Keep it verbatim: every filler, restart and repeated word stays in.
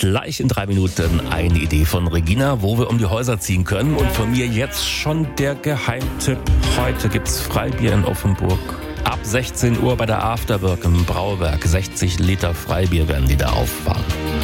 gleich in drei Minuten eine Idee von Regina, wo wir um die Häuser ziehen können. Und von mir jetzt schon der Geheimtipp. Heute gibt's Freibier in Offenburg. Ab sechzehn Uhr bei der Afterwork im Brauwerk. sechzig Liter Freibier werden die da auffahren.